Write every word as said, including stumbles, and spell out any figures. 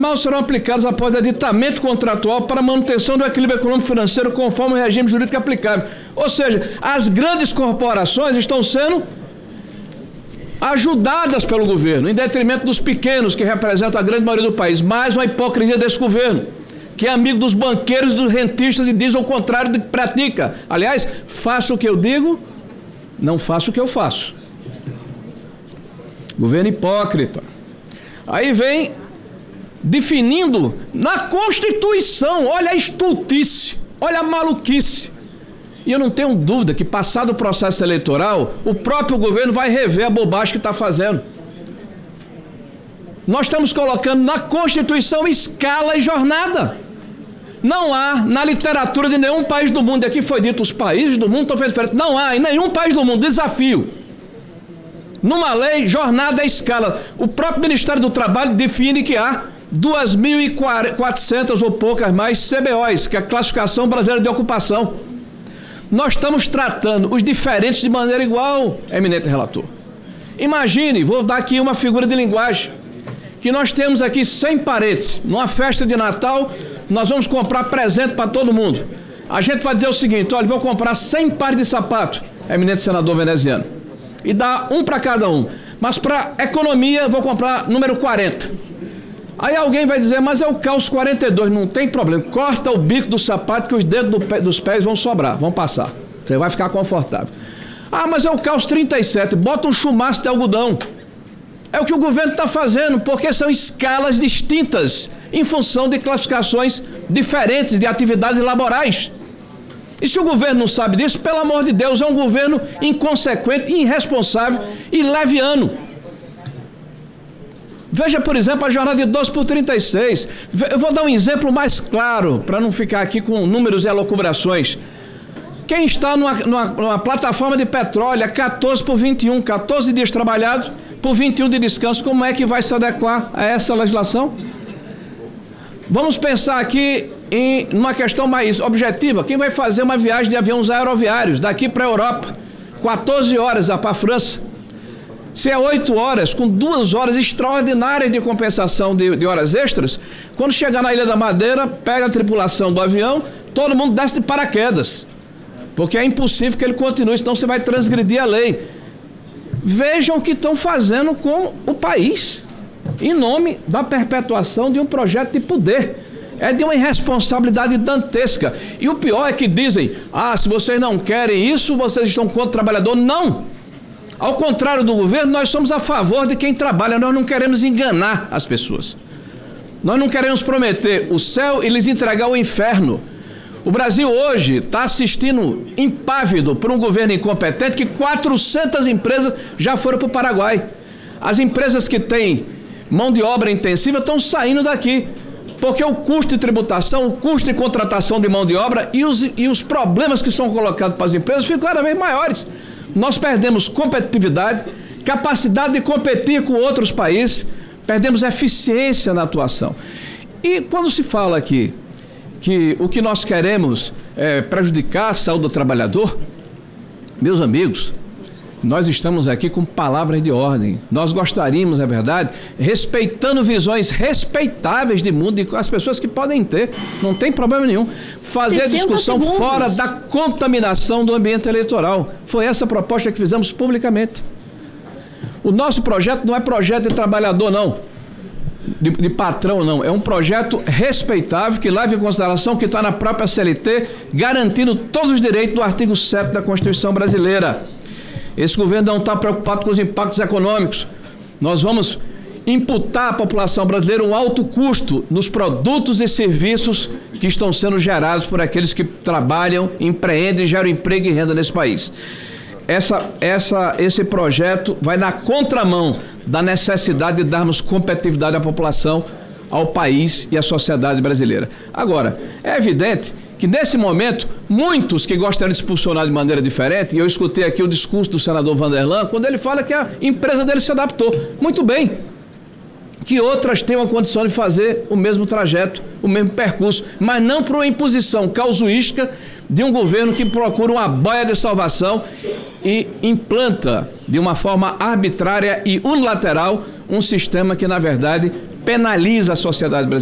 serão aplicados após aditamento contratual para manutenção do equilíbrio econômico financeiro conforme o regime jurídico aplicável. Ou seja, as grandes corporações estão sendo ajudadas pelo governo, em detrimento dos pequenos, que representam a grande maioria do país. Mais uma hipocrisia desse governo, que é amigo dos banqueiros e dos rentistas e diz ao contrário do que pratica. Aliás, faço o que eu digo, não faço o que eu faço. Governo hipócrita. Aí vem definindo na Constituição, olha a estultice, olha a maluquice. E eu não tenho dúvida que, passado o processo eleitoral, o próprio governo vai rever a bobagem que está fazendo. Nós estamos colocando na Constituição escala e jornada. Não há na literatura de nenhum país do mundo, aqui foi dito, os países do mundo estão fazendo diferente. Não há em nenhum país do mundo, desafio. Numa lei, jornada é escala. O próprio Ministério do Trabalho define que há duas mil e quatrocentas ou poucas mais C B Os, que é a Classificação Brasileira de Ocupação. Nós estamos tratando os diferentes de maneira igual, eminente relator. Imagine, vou dar aqui uma figura de linguagem, que nós temos aqui cem parentes. Numa festa de Natal, nós vamos comprar presente para todo mundo. A gente vai dizer o seguinte: olha, vou comprar cem pares de sapato, eminente senador veneziano, e dá um para cada um. Mas para economia, vou comprar número quarenta. Aí alguém vai dizer, mas eu calço quarenta e dois, não tem problema. Corta o bico do sapato que os dedos do pé, dos pés vão sobrar, vão passar. Você vai ficar confortável. Ah, mas eu calço trinta e sete, bota um chumaço de algodão. É o que o governo está fazendo, porque são escalas distintas, em função de classificações diferentes de atividades laborais. E se o governo não sabe disso, pelo amor de Deus, é um governo inconsequente, irresponsável e leviano. Veja, por exemplo, a jornada de doze por trinta e seis. Eu vou dar um exemplo mais claro, para não ficar aqui com números e elucubrações. Quem está numa, numa, numa plataforma de petróleo, quatorze por vinte e um, quatorze dias trabalhados por vinte e um de descanso, como é que vai se adequar a essa legislação? Vamos pensar aqui em uma questão mais objetiva. Quem vai fazer uma viagem de aviões aeroviários daqui para a Europa, quatorze horas para a França? Se é oito horas, com duas horas extraordinárias de compensação de, de horas extras, quando chegar na Ilha da Madeira, pega a tripulação do avião, todo mundo desce de paraquedas, porque é impossível que ele continue, senão você vai transgredir a lei. Vejam o que estão fazendo com o país, em nome da perpetuação de um projeto de poder. É de uma irresponsabilidade dantesca. E o pior é que dizem, ah, se vocês não querem isso, vocês estão contra o trabalhador. Não! Ao contrário do governo, nós somos a favor de quem trabalha, nós não queremos enganar as pessoas. Nós não queremos prometer o céu e lhes entregar o inferno. O Brasil hoje está assistindo impávido por um governo incompetente que quatrocentas empresas já foram para o Paraguai. As empresas que têm mão de obra intensiva estão saindo daqui, porque o custo de tributação, o custo de contratação de mão de obra e os, e os problemas que são colocados para as empresas ficam cada vez maiores. Nós perdemos competitividade, capacidade de competir com outros países, perdemos eficiência na atuação. E quando se fala aqui que o que nós queremos é prejudicar a saúde do trabalhador, meus amigos, nós estamos aqui com palavras de ordem. Nós gostaríamos, é verdade, respeitando visões respeitáveis de mundo e com as pessoas que podem ter, não tem problema nenhum, fazer a discussão segundos. Fora da contaminação do ambiente eleitoral. Foi essa a proposta que fizemos publicamente. O nosso projeto não é projeto de trabalhador, não, de, de patrão, não. É um projeto respeitável que leva em consideração que está na própria C L T, garantindo todos os direitos do artigo sétimo da Constituição brasileira. Esse governo não está preocupado com os impactos econômicos. Nós vamos imputar à população brasileira um alto custo nos produtos e serviços que estão sendo gerados por aqueles que trabalham, empreendem, geram emprego e renda nesse país. Essa, essa, esse projeto vai na contramão da necessidade de darmos competitividade à população, ao país e à sociedade brasileira. Agora, é evidente que nesse momento, muitos que gostariam de se posicionar de maneira diferente, e eu escutei aqui o discurso do senador Vanderlan, quando ele fala que a empresa dele se adaptou. Muito bem, que outras tenham a condição de fazer o mesmo trajeto, o mesmo percurso, mas não por uma imposição causuística de um governo que procura uma boia de salvação e implanta de uma forma arbitrária e unilateral um sistema que, na verdade, penaliza a sociedade brasileira.